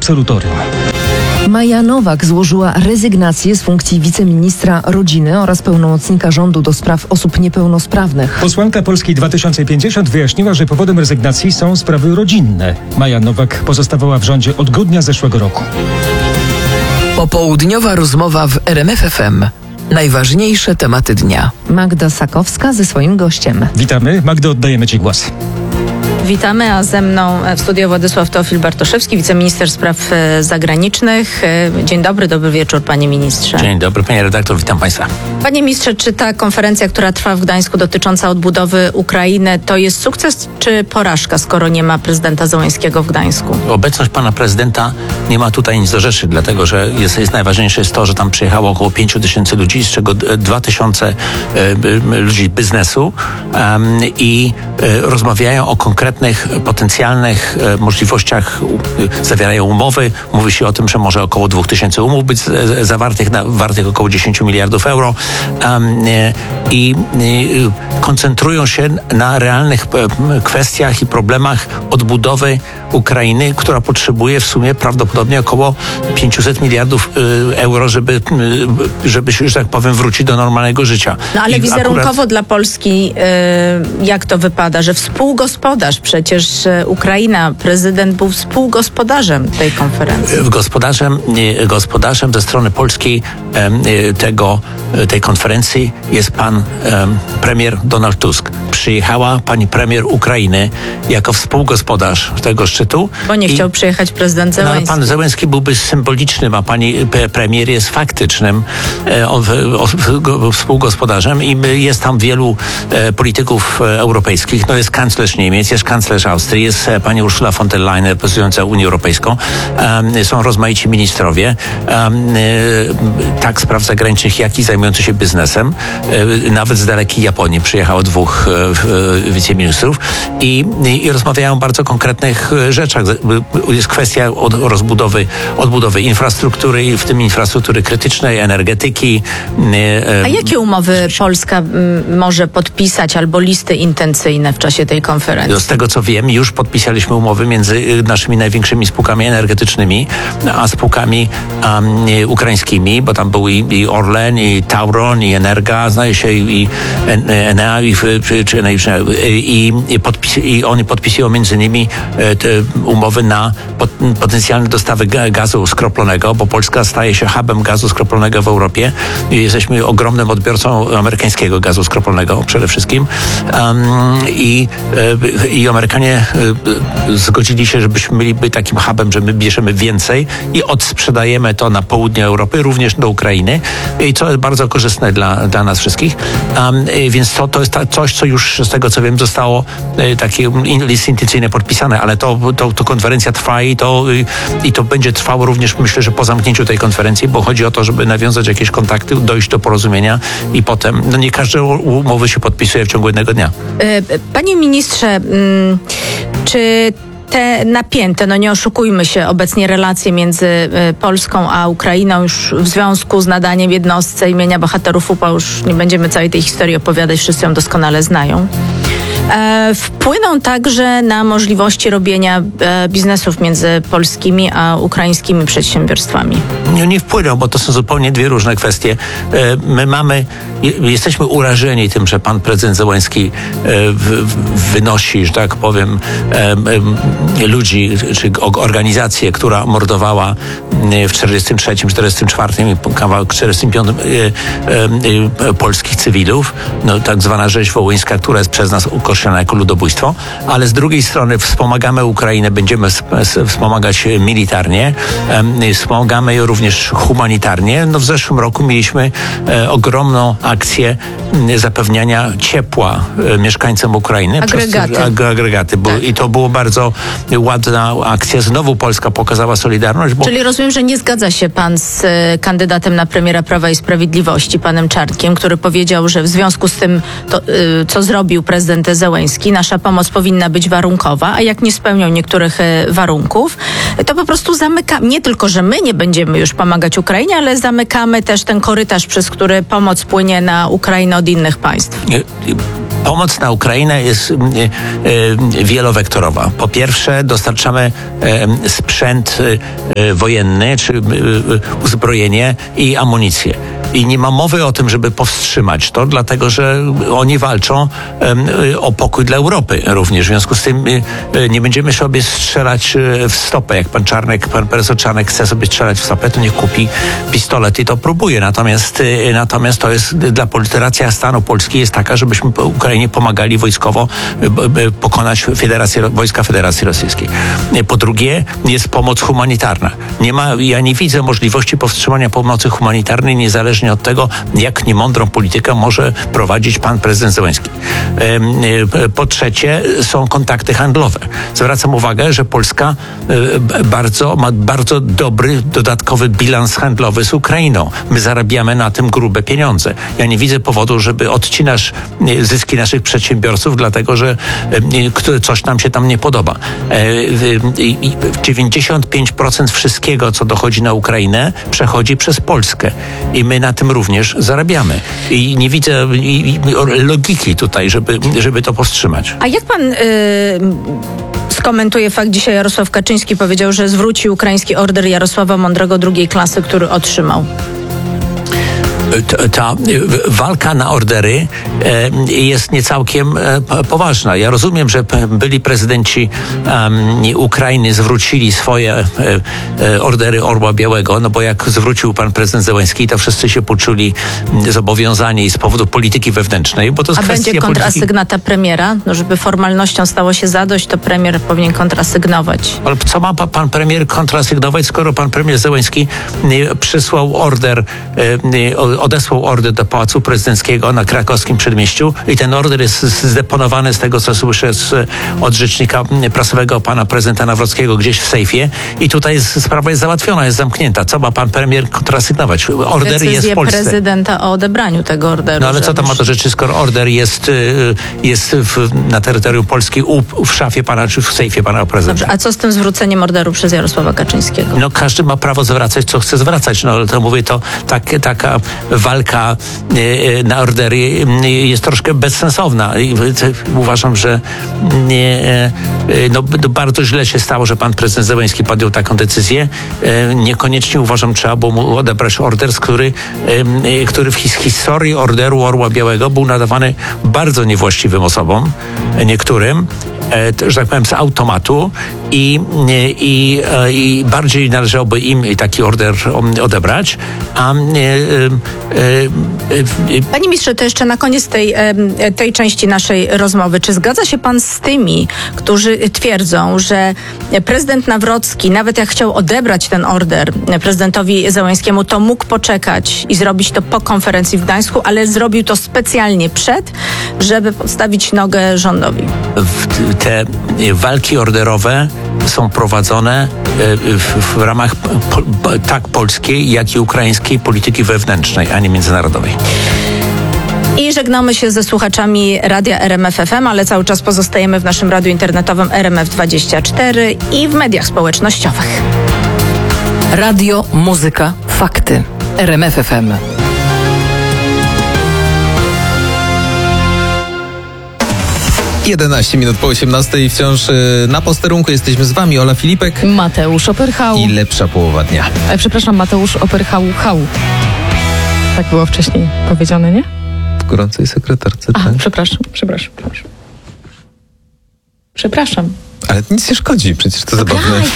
absolutorium. Maja Nowak złożyła rezygnację z funkcji wiceministra rodziny oraz pełnomocnika rządu do spraw osób niepełnosprawnych. Posłanka Polski 2050 wyjaśniła, że powodem rezygnacji są sprawy rodzinne. Maja Nowak pozostawała w rządzie od grudnia zeszłego roku. Popołudniowa rozmowa w RMF FM. Najważniejsze tematy dnia. Magda Sakowska ze swoim gościem. Witamy. Magdo, oddajemy Ci głos. Witamy, a ze mną w studiu Władysław Teofil-Bartoszewski, wiceminister spraw zagranicznych. Dzień dobry, dobry wieczór, panie ministrze. Dzień dobry, panie redaktor, witam państwa. Panie ministrze, czy ta konferencja, która trwa w Gdańsku dotycząca odbudowy Ukrainy, to jest sukces czy porażka, skoro nie ma prezydenta Zełenskiego w Gdańsku? Obecność pana prezydenta nie ma tutaj nic do rzeczy, dlatego że jest najważniejsze jest to, że tam przyjechało około 5000 ludzi, z czego 2000 ludzi biznesu i rozmawiają o konkretnych potencjalnych możliwościach, zawierają umowy. Mówi się o tym, że może około 2000 umów być wartych około 10 miliardów euro i koncentrują się na realnych kwestiach i problemach odbudowy Ukrainy, która potrzebuje w sumie prawdopodobnie około 500 miliardów euro, żeby się, że tak powiem, wrócić do normalnego życia. No ale wizerunkowo dla Polski jak to wypada, że współgospodarz przecież Ukraina, prezydent był współgospodarzem tej konferencji. Gospodarzem ze strony polskiej tej konferencji jest pan premier Donald Tusk. Przyjechała pani premier Ukrainy jako współgospodarz tego szczytu. Bo nie chciał przyjechać prezydent Zełenski. Pan Zełenski byłby symbolicznym, a pani premier jest faktycznym współgospodarzem i jest tam wielu polityków europejskich. No jest kanclerz Niemiec, jest kanclerz Austrii, jest pani Ursula von der Leyen reprezentująca Unię Europejską. Są rozmaici ministrowie, tak spraw zagranicznych, jak i zajmujący się biznesem. Nawet z dalekiej Japonii przyjechało 2 wiceministrów i rozmawiają o bardzo konkretnych rzeczach. Jest kwestia odbudowy infrastruktury, w tym infrastruktury krytycznej, energetyki. A jakie umowy Polska może podpisać albo listy intencyjne w czasie tej konferencji? Z tego co wiem, już podpisaliśmy umowy między naszymi największymi spółkami energetycznymi, a spółkami ukraińskimi, bo tam był i Orlen, i Tauron, i Energa, zdaje się, i Enea, i oni podpisują między nimi te umowy na potencjalne dostawy gazu skroplonego, bo Polska staje się hubem gazu skroplonego w Europie i jesteśmy ogromnym odbiorcą amerykańskiego gazu skroplonego przede wszystkim. I Amerykanie zgodzili się, żebyśmy byli takim hubem, że my bierzemy więcej i odsprzedajemy to na południe Europy, również do Ukrainy, i co jest bardzo korzystne dla nas wszystkich. Więc to jest coś, co już z tego co wiem zostało takie listy intencyjne podpisane, ale to konferencja trwa i to będzie trwało również, myślę, że po zamknięciu tej konferencji, bo chodzi o to, żeby nawiązać jakieś kontakty, dojść do porozumienia i potem, nie każde umowy się podpisuje w ciągu jednego dnia. Panie ministrze, czy te napięte, nie oszukujmy się, obecnie relacje między Polską a Ukrainą już w związku z nadaniem jednostce imienia bohaterów UPA, już nie będziemy całej tej historii opowiadać, wszyscy ją doskonale znają, wpłyną także na możliwości robienia biznesów między polskimi a ukraińskimi przedsiębiorstwami? Nie wpłyną, bo to są zupełnie dwie różne kwestie. Jesteśmy urażeni tym, że pan prezydent Zełenski wynosi, że tak powiem, ludzi, czy organizację, która mordowała w 43-44 i kawałek 45 polskich cywilów, tak zwana rzeź wołyńska, która jest przez nas określona jako ludobójstwo, ale z drugiej strony wspomagamy Ukrainę, będziemy wspomagać militarnie, wspomagamy ją również humanitarnie. W zeszłym roku mieliśmy ogromną akcję zapewniania ciepła mieszkańcom Ukrainy. Agregaty. Tak. I to było bardzo ładna akcja. Znowu Polska pokazała solidarność. Czyli rozumiem, że nie zgadza się pan z kandydatem na premiera Prawa i Sprawiedliwości, panem Czarnkiem, który powiedział, że w związku z tym, co zrobił prezydent Zełenski. Nasza pomoc powinna być warunkowa, a jak nie spełnią niektórych warunków, to po prostu zamykamy. Nie tylko, że my nie będziemy już pomagać Ukrainie, ale zamykamy też ten korytarz, przez który pomoc płynie na Ukrainę od innych państw. Pomoc na Ukrainę jest wielowektorowa. Po pierwsze, dostarczamy sprzęt wojenny, czy uzbrojenie i amunicję. I nie ma mowy o tym, żeby powstrzymać to, dlatego że oni walczą o pokój dla Europy również. W związku z tym nie będziemy sobie strzelać w stopę. Jak pan profesor Czarnek chce sobie strzelać w stopę, to niech kupi pistolet i to próbuje. Natomiast to jest racja stanu Polski jest taka, żebyśmy Ukrainie pomagali wojskowo pokonać wojska Federacji Rosyjskiej. Po drugie, jest pomoc humanitarna. Ja nie widzę możliwości powstrzymania pomocy humanitarnej niezależnie od tego, jak niemądrą politykę może prowadzić pan prezydent Zełenski. Po trzecie, są kontakty handlowe. Zwracam uwagę, że Polska ma bardzo dobry, dodatkowy bilans handlowy z Ukrainą. My zarabiamy na tym grube pieniądze. Ja nie widzę powodu, żeby odcinać zyski naszych przedsiębiorców, dlatego że coś nam się tam nie podoba. 95% wszystkiego, co dochodzi na Ukrainę, przechodzi przez Polskę. I my na tym również zarabiamy. I nie widzę logiki tutaj, żeby to powstrzymać. A jak pan skomentuje fakt, dzisiaj Jarosław Kaczyński powiedział, że zwróci ukraiński order Jarosława Mądrego II klasy, który otrzymał? Ta walka na ordery jest niecałkiem poważna. Ja rozumiem, że byli prezydenci Ukrainy zwrócili swoje ordery Orła Białego, no bo jak zwrócił pan prezydent Zełenski, to wszyscy się poczuli zobowiązani z powodu polityki wewnętrznej, bo to jest kwestia będzie kontrasygnata premiera? No, żeby formalnością stało się zadość, to premier powinien kontrasygnować. Ale co ma pan premier kontrasygnować, skoro pan premier Zełenski przysłał odesłał order do Pałacu Prezydenckiego na krakowskim przedmieściu i ten order jest zdeponowany, z tego co słyszę od rzecznika prasowego pana prezydenta Nawrockiego, gdzieś w sejfie i tutaj sprawa jest załatwiona, jest zamknięta. Co ma pan premier kontrasygnować? Order decyzję jest w Polsce. Prezydenta o odebraniu tego orderu. No ale co tam ma do rzeczy, skoro order jest na terytorium Polski w szafie pana, czy w sejfie pana prezydenta? Dobrze, a co z tym zwróceniem orderu przez Jarosława Kaczyńskiego? No każdy ma prawo zwracać, co chce zwracać. No ale to mówię, to taka walka na ordery jest troszkę bezsensowna. Uważam, że bardzo źle się stało, że pan prezydent Zełenski podjął taką decyzję. Niekoniecznie uważam, trzeba było mu odebrać order, który w historii orderu Orła Białego był nadawany bardzo niewłaściwym osobom, niektórym, że tak powiem, z automatu i bardziej należałoby im taki order odebrać. Panie ministrze, to jeszcze na koniec tej części naszej rozmowy. Czy zgadza się pan z tymi, którzy twierdzą, że prezydent Nawrocki, nawet jak chciał odebrać ten order prezydentowi Zełenskiemu, to mógł poczekać i zrobić to po konferencji w Gdańsku, ale zrobił to specjalnie przed, żeby podstawić nogę rządowi? Te walki orderowe są prowadzone w ramach tak polskiej, jak i ukraińskiej polityki wewnętrznej, a nie międzynarodowej. I żegnamy się ze słuchaczami radia RMF FM, ale cały czas pozostajemy w naszym radiu internetowym RMF24 i w mediach społecznościowych. Radio, muzyka, fakty. RMF FM. Jedenaście minut po 18 i wciąż na posterunku jesteśmy z wami, Ola Filipek Mateusz Opyrchał. i lepsza połowa dnia. Przepraszam, Mateusz Opyrchał. Tak było wcześniej powiedziane, nie? W gorącej sekretarce, A, tak? Przepraszam. Ale nic nie szkodzi, przecież to zabawne.